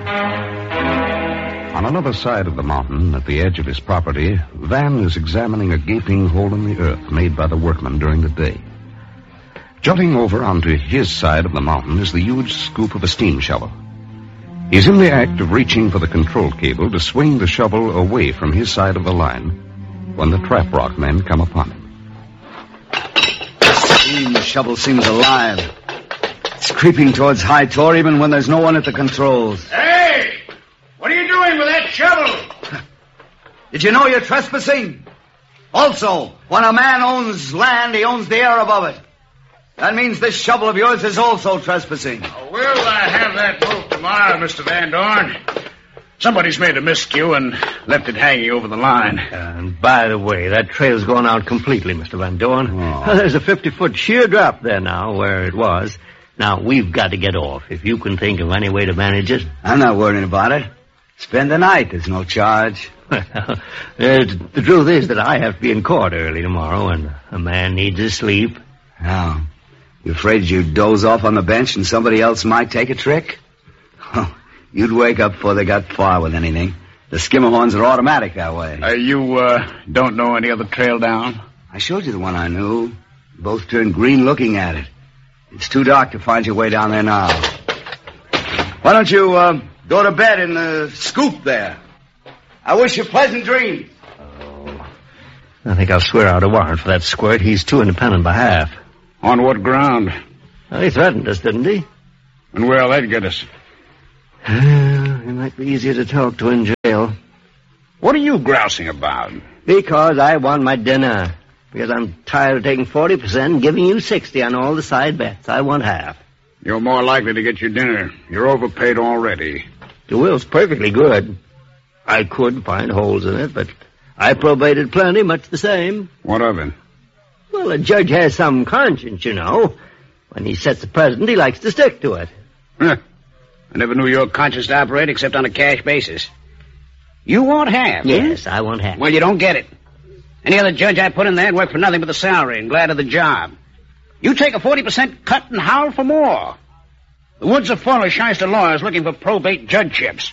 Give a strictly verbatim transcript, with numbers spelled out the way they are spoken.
On another side of the mountain, at the edge of his property, Van is examining a gaping hole in the earth made by the workmen during the day. Jutting over onto his side of the mountain is the huge scoop of a steam shovel. He's in the act of reaching for the control cable to swing the shovel away from his side of the line when the trap rock men come upon him. The shovel seems alive. It's creeping towards High Tor even when there's no one at the controls. Hey! What are you doing with that shovel? Did you know you're trespassing? Also, when a man owns land, he owns the air above it. That means this shovel of yours is also trespassing. Oh, we'll uh, have that moved tomorrow, Mister Van Dorn. Somebody's made a miscue and left it hanging over the line. Uh, and by the way, that trail's gone out completely, Mister Van Dorn. Oh. There's a fifty-foot sheer drop there now where it was. Now, we've got to get off. If you can think of any way to manage it. I'm not worrying about it. Spend the night. There's no charge. Well, uh, the truth is that I have to be in court early tomorrow, and a man needs his sleep. Oh. You afraid you'd doze off on the bench and somebody else might take a trick? Oh, you'd wake up before they got far with anything. The skimmerhorns are automatic that way. Uh, you uh, don't know any other trail down? I showed you the one I knew. You both turned green looking at it. It's too dark to find your way down there now. Why don't you uh, go to bed in the scoop there? I wish you pleasant dreams. Oh, I think I'll swear out a warrant for that squirt. He's too independent by half. On what ground? Well, he threatened us, didn't he? And where'll that get us? It might be easier to talk to in jail. What are you grousing about? Because I want my dinner. Because I'm tired of taking forty percent and giving you sixty on all the side bets. I want half. You're more likely to get your dinner. You're overpaid already. The will's perfectly good. I could find holes in it, but I probated plenty, much the same. What of it? Well, a judge has some conscience, you know. When he sets a precedent, he likes to stick to it. Huh. I never knew your conscience to operate except on a cash basis. You want half? Yes, huh? I want half. Well, you don't get it. Any other judge I put in there would work for nothing but the salary and glad of the job. You take a forty percent cut and howl for more. The woods are full of shyster lawyers looking for probate judgeships.